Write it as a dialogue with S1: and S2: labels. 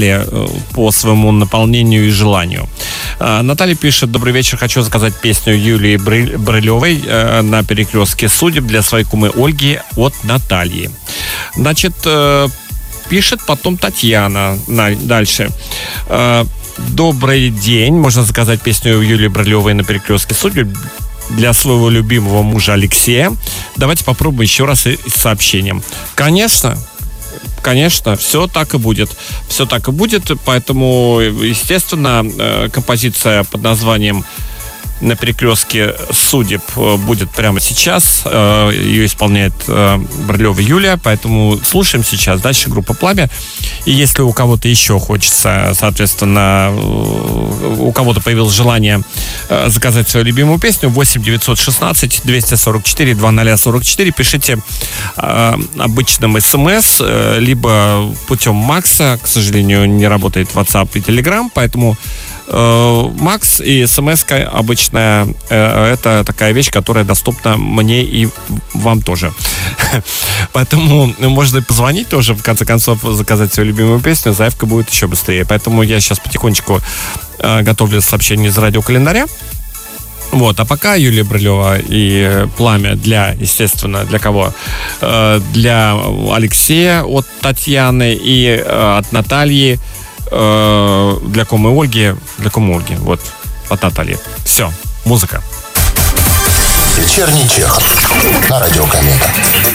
S1: по своему наполнению и желанию. Наталья пишет: добрый вечер, хочу заказать песню Юлии Брылевой на перекрестке судеб для своей кумы Ольги от Натальи. Значит, пишет потом Татьяна дальше. Добрый день, можно заказать песню Юлии Брылевой на перекрестке судеб для своего любимого мужа Алексея. Давайте попробуем еще раз и с сообщением. Конечно, все так и будет. Все так и будет, поэтому, естественно, композиция под названием «На перекрестке судеб» будет прямо сейчас. Ее исполняет Брылева Юлия, поэтому слушаем сейчас. Дальше группа «Пламя». И если у кого-то еще хочется, соответственно, у кого-то появилось желание заказать свою любимую песню, 8-916-244-2044, пишите обычным СМС, либо путем Макса. К сожалению, не работает WhatsApp и Telegram, поэтому Макс и смс-ка обычная это такая вещь, которая доступна мне и вам тоже. Поэтому можно и позвонить тоже, в конце концов, заказать свою любимую песню. Заявка будет еще быстрее. Поэтому я сейчас потихонечку готовлю сообщение из радиокалендаря. Вот, а пока Юлия Брылева и «Пламя» для, естественно, для кого? Для Алексея от Татьяны и от Натальи. Для кумы Ольги, вот, от Натальи. Все, музыка.
S2: Вечерний Чехов на радио Комета.